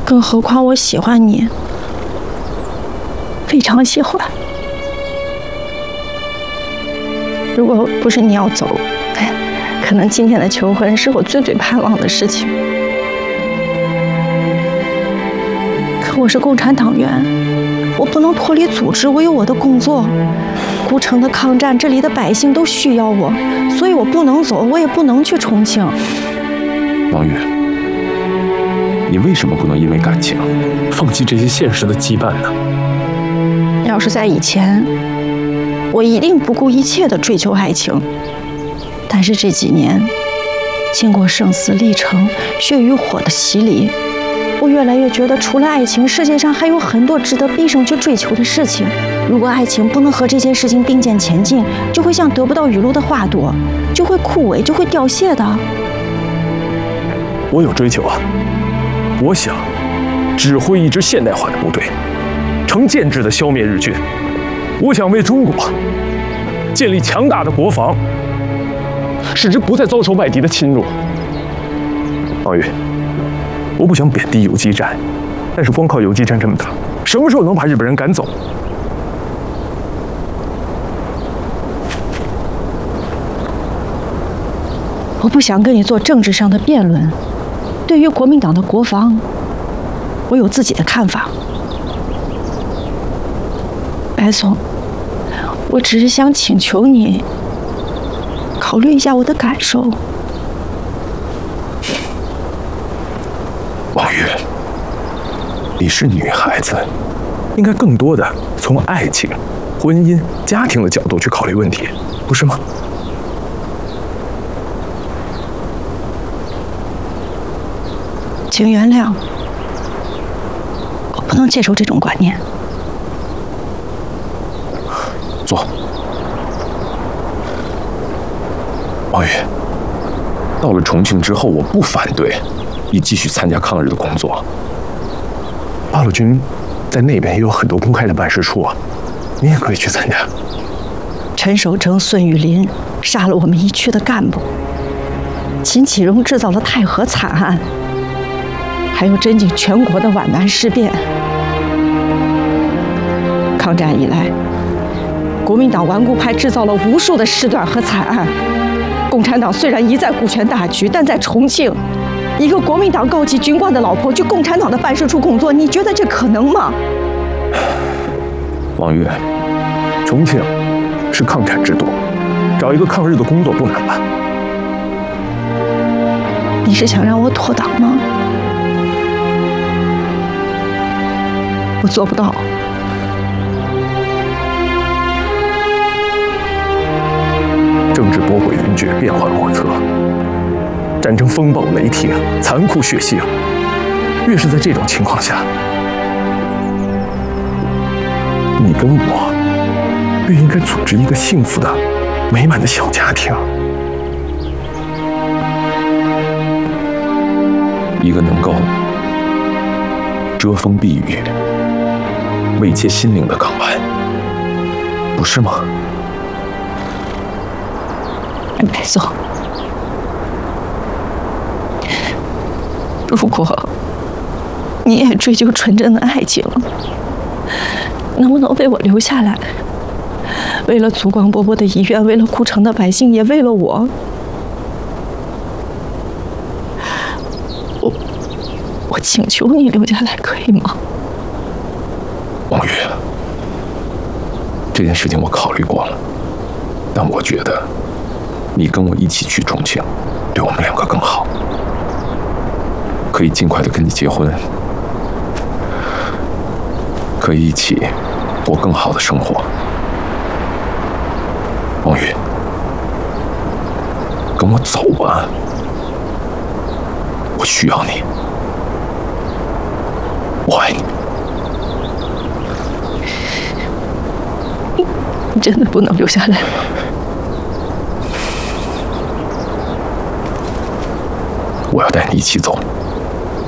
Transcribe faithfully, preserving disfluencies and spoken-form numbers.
更何况我喜欢你，非常喜欢。如果不是你要走，哎，可能今天的求婚是我最最盼望的事情。可我是共产党员，我不能脱离组织，我有我的工作。孤城的抗战，这里的百姓都需要我，所以我不能走，我也不能去重庆。 王宇，你为什么不能因为感情放弃这些现实的羁绊呢？ 要是在以前，我一定不顾一切地追求爱情。但是这几年，经过生死历程、血与火的洗礼，我越来越觉得，除了爱情，世界上还有很多值得毕生去追求的事情。如果爱情不能和这些事情并肩前进，就会像得不到雨露的花朵，就会枯萎，就会凋谢的。 我有追求啊！我想指挥一支现代化的部队，成建制的消灭日军。我想为中国建立强大的国防，使之不再遭受外敌的侵入。王宇，我不想贬低游击战，但是光靠游击战这么打，什么时候能把日本人赶走？ 我不想跟你做政治上的辩论。对于国民党的国防，我有自己的看法。白总，我只是想请求你考虑一下我的感受。 王宇，你是女孩子，应该更多的从爱情、婚姻、家庭的角度去考虑问题，不是吗？ 请原谅，我不能接受这种观念。 坐。王宇，到了重庆之后，我不反对你继续参加抗日的工作。八路军在那边也有很多公开的办事处啊，你也可以去参加。 陈守正、孙玉林杀了我们一区的干部，秦启荣制造了太和惨案。还有震惊全国的皖南事变。抗战以来，国民党顽固派制造了无数的事端和惨案。共产党虽然一再顾全大局，但在重庆，一个国民党高级军官的老婆去共产党的办事处工作，你觉得这可能吗？ 王玉，重庆是抗战之都，找一个抗日的工作不难吧？ 你是想让我脱党吗？我做不到。 政治波诡云谲，变幻莫测，战争风暴雷霆，残酷血腥。越是在这种情况下，你跟我越应该组织一个幸福的、美满的小家庭，一个能够遮风避雨、慰藉心灵的港湾，不是吗？ 白总，如果你也追求纯真的爱情，能不能为我留下来？为了祖光伯伯的遗愿，为了顾城的百姓，也为了我，我我请求你留下来，可以吗？ 王宇，这件事情我考虑过了，但我觉得你跟我一起去重庆，对我们两个更好，可以尽快的跟你结婚，可以一起过更好的生活。王宇，跟我走吧，我需要你，我爱你。 你真的不能留下来吗？ 我要带你一起走。